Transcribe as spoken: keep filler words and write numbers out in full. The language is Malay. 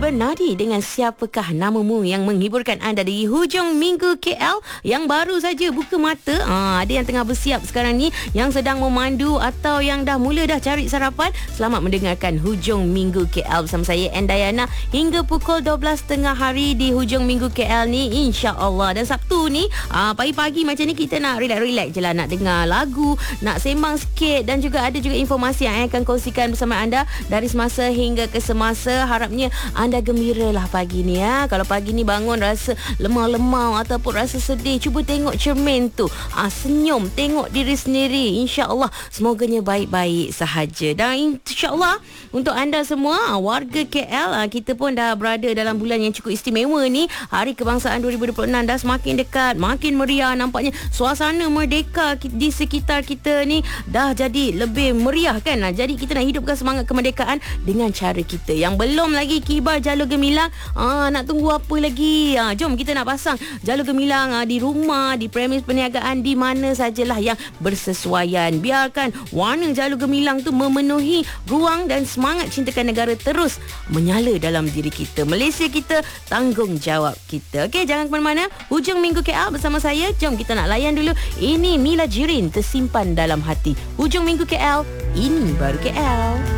bernadi dengan siapakah namamu yang menghiburkan anda di hujung minggu K L yang baru saja buka mata. Ha, ada yang tengah bersiap sekarang ni, yang sedang memandu atau yang dah mula dah cari sarapan. Selamat mendengarkan hujung minggu K L bersama saya Endayana hingga pukul dua belas tengah hari di hujung minggu K L ni, insya-Allah. Dan Sabtu ni ha, pagi-pagi macam ni kita nak relax-relax je lah, nak dengar lagu, nak sembang sikit, dan juga ada juga informasi yang saya akan kongsikan bersama anda dari semasa hingga ke semasa. Harapnya anda gembira lah pagi ni ya. Kalau pagi ni bangun rasa lemah-lemah ataupun rasa sedih, cuba tengok cermin tu, ha, senyum, tengok diri sendiri. InsyaAllah semoganya baik-baik sahaja. Dan insyaAllah untuk anda semua warga K L, kita pun dah berada dalam bulan yang cukup istimewa ni. Hari Kebangsaan dua ribu dua puluh enam dah semakin dekat, makin meriah. Nampaknya suasana merdeka di sekitar kita ni dah jadi lebih meriah kan. Jadi kita nak hidupkan semangat kemerdekaan dengan cara kita. Yang belum lagi kibar jalur gemilang, ah, nak tunggu apa lagi? Ah, jom kita nak pasang jalur gemilang ah, di rumah, di premis perniagaan, di mana sajalah yang bersesuaian. Biarkan warna jalur gemilang tu memenuhi ruang dan semangat cintakan negara terus menyala dalam diri kita. Malaysia kita, tanggungjawab kita. Okey, jangan ke mana-mana. Hujung minggu K L bersama saya. Jom kita nak layan dulu. Ini Mila Jirin, Tersimpan Dalam Hati. Hujung minggu K L, ini baru K L.